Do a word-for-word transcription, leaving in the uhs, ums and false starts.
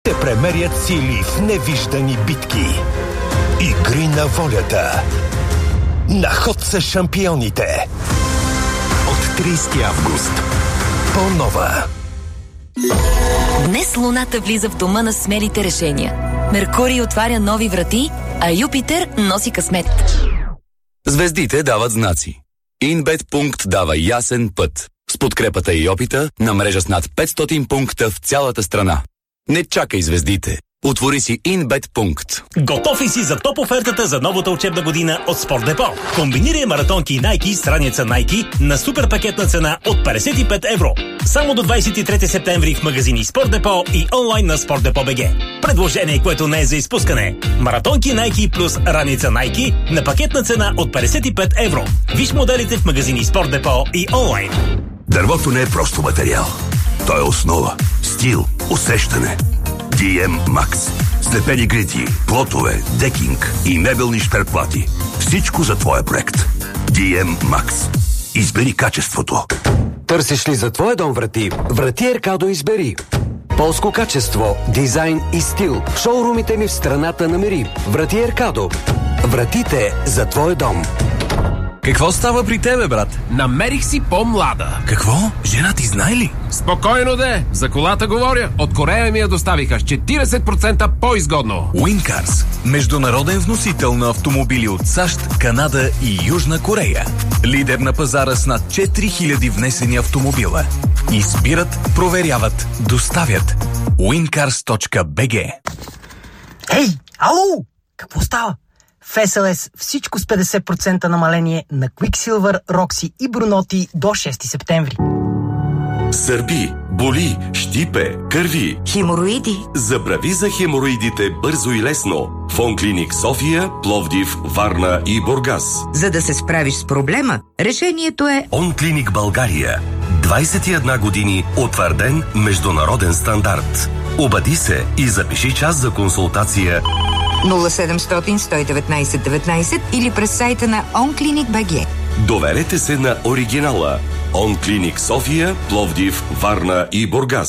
ще премерят сили в невиждани битки. Игри на волята. На ход са шампионите. От тридесети август. По-нова. Днес Луната влиза в дома на смелите решения. Меркурий отваря нови врати, а Юпитер носи късмет. Звездите дават знаци. Инбет пункт дава ясен път. С подкрепата и опита на мрежа с над петстотин пункта в цялата страна. Не чакай звездите. Отвори си Инбет пункт. Готов ли си за топ офертата за новата учебна година от Спорт Депо? Комбинирай маратонки Nike с раница Nike на супер пакетна цена от петдесет и пет евро. Само до двадесет и трети септември в магазини Спорт Депо и онлайн на Спорт Депо БГ. Предложение, което не е за изпускане. Маратонки Nike плюс раница Nike на пакетна цена от петдесет и пет евро. Виж моделите в магазини Спорт Депо и онлайн. Дървото не е просто материал. То е основа, стил, усещане. ди ем Max. Слепени грити, плотове, декинг и мебелни шперплати. Всичко за твоя проект. ди ем Max. Избери качеството. Търсиш ли за твоя дом врати? Врати Еркадо избери. Полско качество, дизайн и стил. В шоурумите ни в страната намери. Врати Еркадо. Вратите за твой дом. Какво става при тебе, брат? Намерих си по-млада. Какво? Жена ти знае ли? Спокойно де, за колата говоря. От Корея ми я доставиха с четиридесет процента по-изгодно. Уинкарс. Международен вносител на автомобили от САЩ, Канада и Южна Корея. Лидер на пазара с над четири хиляди внесени автомобила. Избират, проверяват, доставят. уинкарс точка би джи. Ей, ало! Какво става? В ес ел ес всичко с петдесет процента намаление на Quicksilver, Roxy и Brunotti до шести септември. Сърби, боли, щипе, кърви. Хемороиди. Забрави за хемороидите бързо и лесно. Фонклиник София, Пловдив, Варна и Бургас. За да се справиш с проблема, решението е Онклиник България. двадесет и една години утвърден международен стандарт. Обади се и запиши час за консултация нула седемстотин сто и деветнадесет деветнадесет или през сайта на онклиник точка би джи. Доверете се на оригинала. Онклиник София, Пловдив, Варна и Бургас.